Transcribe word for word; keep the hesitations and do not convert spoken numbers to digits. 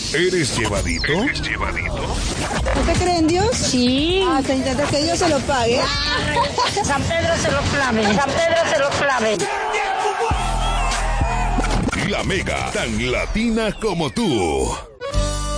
¿Eres llevadito? ¿Eres llevadito? ¿Usted cree en Dios? Sí. Ah, se intenta que Dios se lo pague. San Pedro se lo clave. San Pedro se lo clave. La Mega, tan latina como tú.